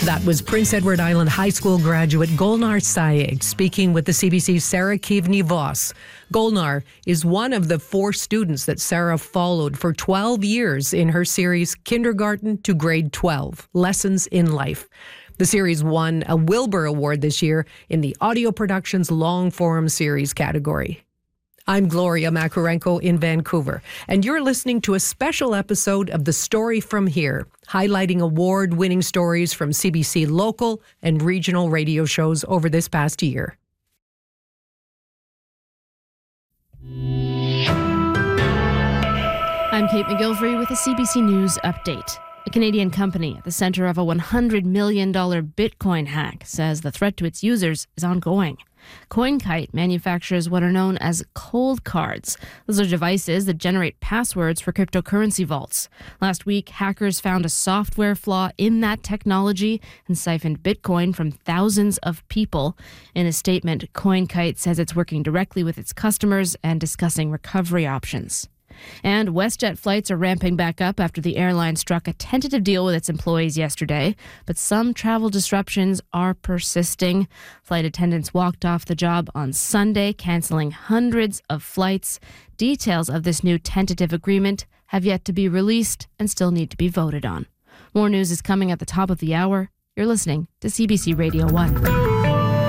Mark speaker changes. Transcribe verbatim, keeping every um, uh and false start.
Speaker 1: That was Prince Edward Island High School graduate Golnar Sayegh speaking with the C B C's Sarah Kivni-Voss. Golnar is one of the four students that Sarah followed for twelve years in her series Kindergarten to Grade twelve, Lessons in Life. The series won a Wilbur Award this year in the Audio Productions Long Form Series category. I'm Gloria Makarenko in Vancouver, and you're listening to a special episode of The Story From Here, highlighting award-winning stories from C B C local and regional radio shows over this past year.
Speaker 2: I'm Kate McGilvery with a C B C News update. A Canadian company at the center of a one hundred million dollars Bitcoin hack says the threat to its users is ongoing. CoinKite manufactures what are known as cold cards. Those are devices that generate passwords for cryptocurrency vaults. Last week, hackers found a software flaw in that technology and siphoned Bitcoin from thousands of people. In a statement, CoinKite says it's working directly with its customers and discussing recovery options. And WestJet flights are ramping back up after the airline struck a tentative deal with its employees yesterday. But some travel disruptions are persisting. Flight attendants walked off the job on Sunday, canceling hundreds of flights. Details of this new tentative agreement have yet to be released and still need to be voted on. More news is coming at the top of the hour. You're listening to C B C Radio one.